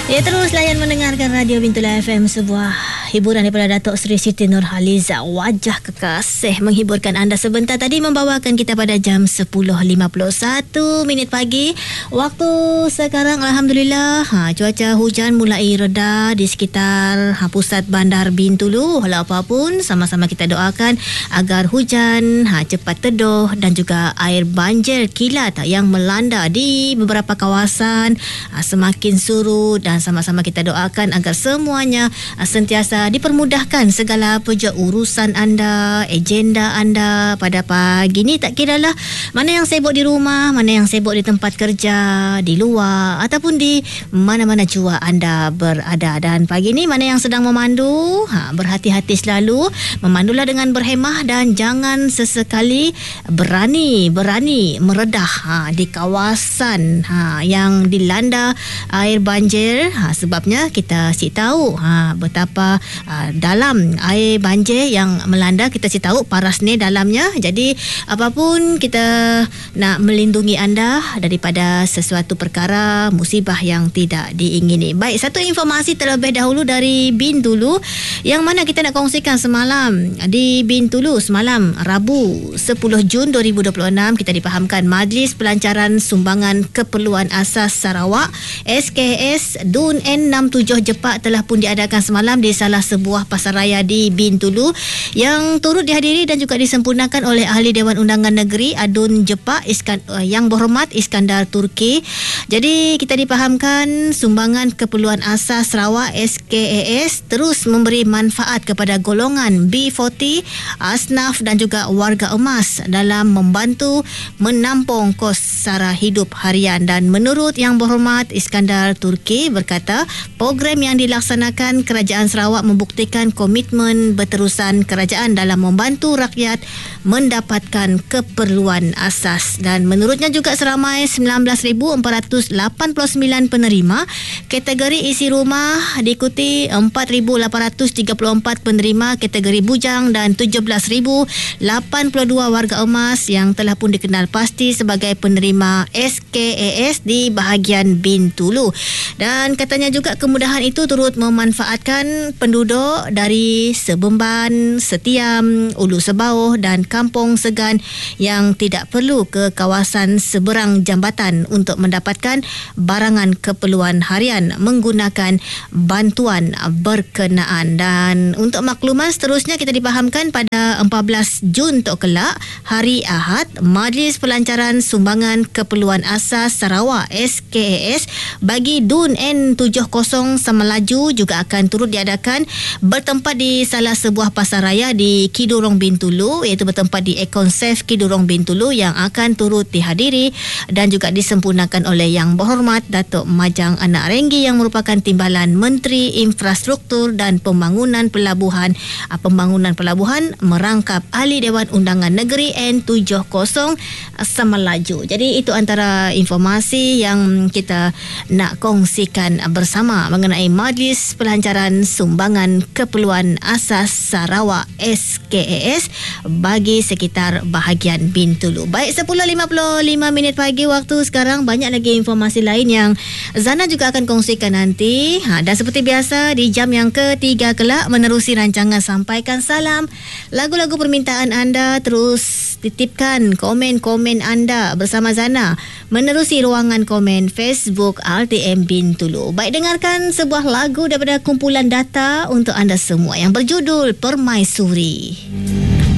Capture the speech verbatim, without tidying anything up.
Ya, terus layan mendengarkan Radio Bintulu F M, sebuah hiburan daripada Datuk Seri Siti Nurhaliza. Wajah kekasih menghiburkan anda sebentar tadi, membawakan kita pada jam sepuluh lima puluh satu minit pagi. Waktu sekarang Alhamdulillah, ha, cuaca hujan mulai reda di sekitar ha, pusat bandar Bintulu. Walau apapun, sama-sama kita doakan agar hujan ha, cepat teduh dan juga air banjir kilat yang melanda di beberapa kawasan ha, semakin surut, dan sama-sama kita doakan agar semuanya uh, sentiasa dipermudahkan segala peja urusan anda, agenda anda pada pagi ni. Tak kiralah mana yang sibuk di rumah, mana yang sibuk di tempat kerja, di luar ataupun di mana-mana jua anda berada. Dan pagi ni mana yang sedang memandu, ha, berhati-hati selalu, memandulah dengan berhemah dan jangan sesekali berani berani meredah ha, di kawasan ha, yang dilanda air banjir. Ha, sebabnya kita si tahu ha, betapa ha, dalam air banjir yang melanda. Kita si tahu paras ni dalamnya. Jadi apapun kita nak melindungi anda daripada sesuatu perkara musibah yang tidak diingini. Baik, satu informasi terlebih dahulu dari Bintulu yang mana kita nak kongsikan semalam. Di Bintulu semalam Rabu sepuluh Jun dua ribu dua puluh enam, kita dipahamkan Majlis Pelancaran Sumbangan Keperluan Asas Sarawak S K S D U N N enam tujuh Jepak telah pun diadakan semalam di salah sebuah pasaraya di Bintulu, yang turut dihadiri dan juga disempurnakan oleh Ahli Dewan Undangan Negeri A D U N Jepak Iskan, Yang Berhormat Iskandar Turki. Jadi kita dipahamkan sumbangan keperluan asas Sarawak S K A S terus memberi manfaat kepada golongan B empat puluh, asnaf dan juga warga emas dalam membantu menampung kos sara hidup harian. Dan menurut Yang Berhormat Iskandar Turki berkata, program yang dilaksanakan Kerajaan Sarawak membuktikan komitmen berterusan kerajaan dalam membantu rakyat mendapatkan keperluan asas. Dan menurutnya juga seramai sembilan belas ribu empat ratus lapan puluh sembilan penerima kategori isi rumah, diikuti empat ribu lapan ratus tiga puluh empat penerima kategori bujang dan tujuh belas ribu lapan puluh dua warga emas yang telah pun dikenal pasti sebagai penerima S K A S di bahagian Bintulu. Dan katanya juga kemudahan itu turut memanfaatkan penduduk dari Sebemban, Setiam, Ulu Sebauh dan Kampung Segan yang tidak perlu ke kawasan seberang jambatan untuk mendapatkan barangan keperluan harian menggunakan bantuan berkenaan. Dan untuk makluman seterusnya, kita dipahamkan pada empat belas Jun tok kelak, hari Ahad, Majlis Pelancaran Sumbangan Keperluan Asas Sarawak S K A S bagi D U N N tujuh puluh Semelaju juga akan turut diadakan bertempat di salah sebuah pasaraya di Kidurong Bintulu, iaitu bertempat di Econsef Kidurong Bintulu, yang akan turut dihadiri dan juga disempurnakan oleh Yang Berhormat Datuk Majang Anak Renggi yang merupakan Timbalan Menteri Infrastruktur dan Pembangunan Pelabuhan. Pembangunan Pelabuhan merangkap Ahli Dewan Undangan Negeri N tujuh puluh Semelaju. Jadi itu antara informasi yang kita nak kongsikan bersama mengenai Majlis Pelancaran Sumbangan Keperluan Asas Sarawak S K A S bagi sekitar bahagian Bintulu. Baik, sepuluh lima puluh lima minit pagi waktu sekarang. Banyak lagi informasi lain yang Zana juga akan kongsikan nanti. Ha, dan seperti biasa di jam yang ketiga kelak, menerusi rancangan Sampaikan Salam, lagu-lagu permintaan anda terus titipkan komen-komen anda bersama Zana menerusi ruangan komen Facebook R T M Bintulu. Baik, dengarkan sebuah lagu daripada kumpulan data untuk anda semua yang berjudul Permaisuri.